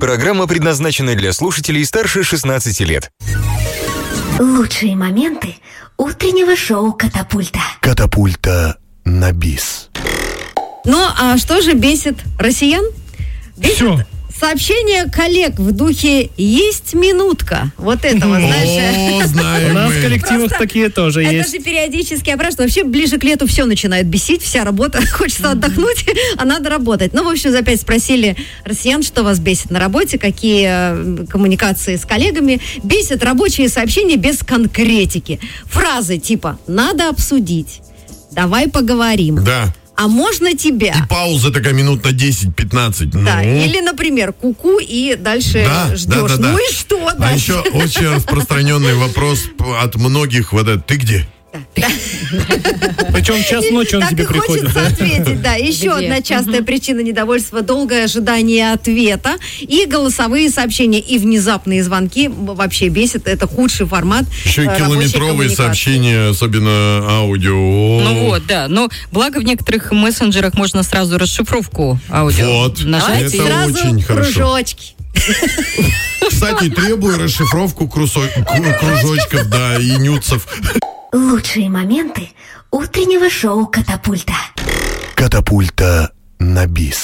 Программа предназначена для слушателей старше 16 лет. Лучшие моменты утреннего шоу «Катапульта». Катапульта на бис. Ну, а что же бесит россиян? Все. Сообщение коллег в духе «Есть минутка». Вот этого, знаешь. У нас в коллективах такие тоже Это есть. же периодически опрашивают. Вообще ближе к лету все начинает бесить, вся работа. Хочется отдохнуть, а надо работать. Ну, в общем, опять спросили россиян, что вас бесит на работе, какие коммуникации с коллегами. Бесит рабочие сообщения без конкретики. Фразы типа «надо обсудить», «давай поговорим». Да. А можно тебя? И пауза такая минут на 10-15. Да, Ну. или, например, ку-ку, и дальше ждешь. Да. Ну и что А дальше? еще очень распространенный вопрос от многих, вот это, ты где? Причем час ночи он Так тебе и приходит, хочется да? ответить, да. Еще одна частая причина недовольства — долгое ожидание ответа. И голосовые сообщения, и внезапные звонки вообще бесит. Это худший формат Еще и рабочей километровые коммуникации. сообщения, особенно аудио. Ну вот, да. Но благо в некоторых мессенджерах можно сразу расшифровку аудио Вот. нажать. Это Сразу очень хорошо. кружочки. Кстати, требую расшифровку кружочков, да, и нюцев. Лучшие моменты утреннего шоу «Катапульта». Катапульта на бис.